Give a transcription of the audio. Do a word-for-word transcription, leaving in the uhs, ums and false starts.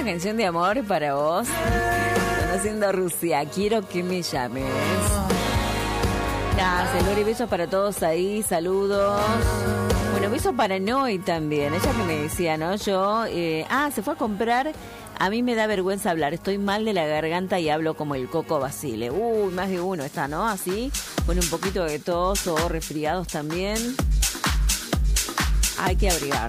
canción de amor para vos. Están haciendo Rusia. Quiero que me llames. Gracias, Lori. Besos para todos ahí. Saludos. Bueno, besos para Noy también. Ella que me decía, ¿no? Yo, eh, ah, se fue a comprar. A mí me da vergüenza hablar. Estoy mal de la garganta y hablo como el Coco Basile. Uy, más de uno está, ¿no? Así, con un poquito de tos o resfriados también. Hay que abrigar.